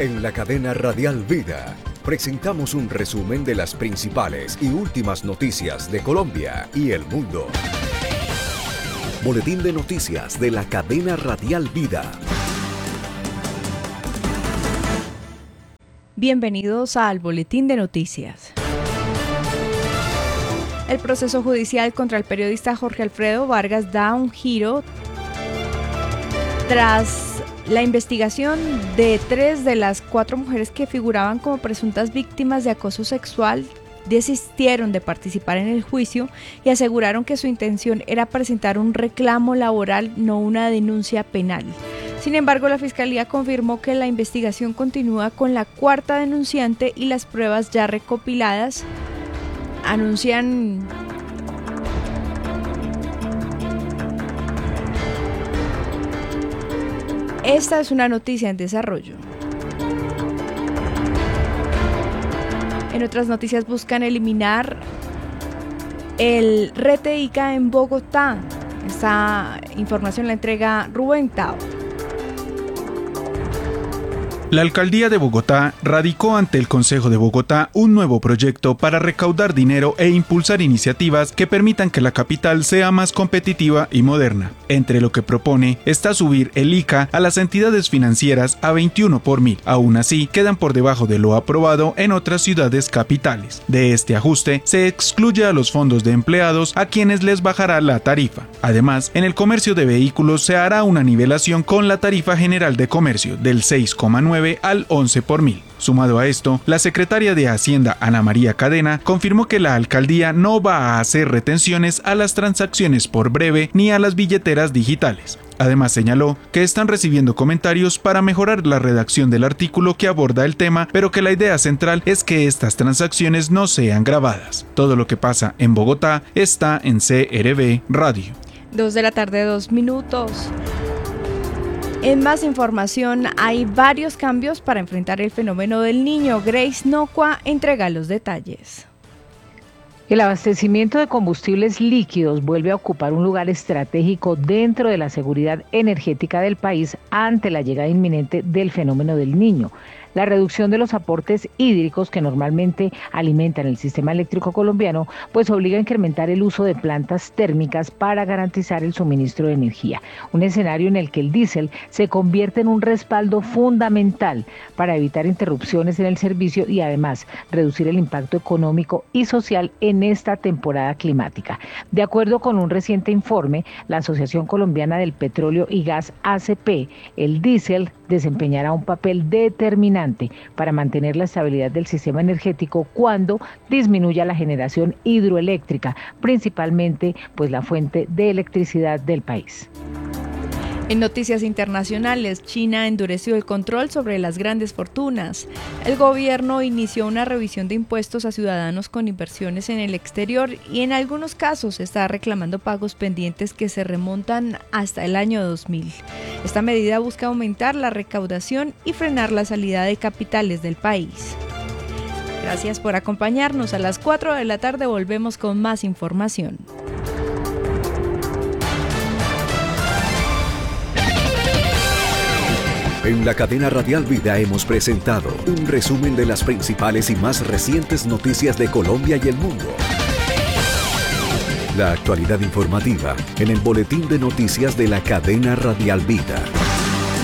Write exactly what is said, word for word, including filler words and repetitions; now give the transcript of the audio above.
En la cadena Radial Vida presentamos un resumen de las principales y últimas noticias de Colombia y el mundo. Boletín de noticias de la cadena Radial Vida. Bienvenidos al Boletín de Noticias. El proceso judicial contra el periodista Jorge Alfredo Vargas da un giro tras la investigación de tres de las cuatro mujeres que figuraban como presuntas víctimas de acoso sexual. Desistieron de participar en el juicio y aseguraron que su intención era presentar un reclamo laboral, no una denuncia penal. Sin embargo, la Fiscalía confirmó que la investigación continúa con la cuarta denunciante y las pruebas ya recopiladas anuncian Esta es una noticia en desarrollo. En otras noticias, buscan eliminar el rete Ica en Bogotá. Esta información la entrega Rubén Tao. La Alcaldía de Bogotá radicó ante el Consejo de Bogotá un nuevo proyecto para recaudar dinero e impulsar iniciativas que permitan que la capital sea más competitiva y moderna. Entre lo que propone está subir el Ica a las entidades financieras a veintiuno por mil. Aún así, quedan por debajo de lo aprobado en otras ciudades capitales. De este ajuste, se excluye a los fondos de empleados, a quienes les bajará la tarifa. Además, en el comercio de vehículos se hará una nivelación con la tarifa general de comercio del seis coma nueve al once por mil. Sumado a esto, la secretaria de Hacienda, Ana María Cadena, confirmó que la alcaldía no va a hacer retenciones a las transacciones por breve ni a las billeteras digitales. Además, señaló que están recibiendo comentarios para mejorar la redacción del artículo que aborda el tema, pero que la idea central es que estas transacciones no sean grabadas. Todo lo que pasa en Bogotá está en C R V Radio. Dos de la tarde, dos minutos. En más información, hay varios cambios para enfrentar el fenómeno del Niño. Grace Nocua entrega los detalles. El abastecimiento de combustibles líquidos vuelve a ocupar un lugar estratégico dentro de la seguridad energética del país ante la llegada inminente del fenómeno del Niño. La reducción de los aportes hídricos que normalmente alimentan el sistema eléctrico colombiano, pues obliga a incrementar el uso de plantas térmicas para garantizar el suministro de energía. Un escenario en el que el diésel se convierte en un respaldo fundamental para evitar interrupciones en el servicio y además reducir el impacto económico y social en esta temporada climática. De acuerdo con un reciente informe, la Asociación Colombiana del Petróleo y Gas A C P, el diésel desempeñará un papel determinante para mantener la estabilidad del sistema energético cuando disminuya la generación hidroeléctrica, principalmente pues la fuente de electricidad del país. En noticias internacionales, China endureció el control sobre las grandes fortunas. El gobierno inició una revisión de impuestos a ciudadanos con inversiones en el exterior y en algunos casos está reclamando pagos pendientes que se remontan hasta el año dos mil. Esta medida busca aumentar la recaudación y frenar la salida de capitales del país. Gracias por acompañarnos. A las cuatro de la tarde volvemos con más información. En la cadena Radial Vida hemos presentado un resumen de las principales y más recientes noticias de Colombia y el mundo. La actualidad informativa en el Boletín de Noticias de la cadena Radial Vida.